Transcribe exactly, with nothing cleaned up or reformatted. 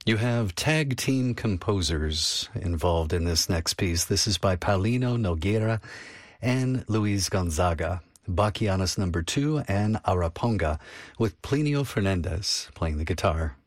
You have tag team composers involved in this next piece. This is by Paulino Nogueira and Luis Gonzaga. Bachianas number two and Araponga with Plinio Fernandez playing the guitar.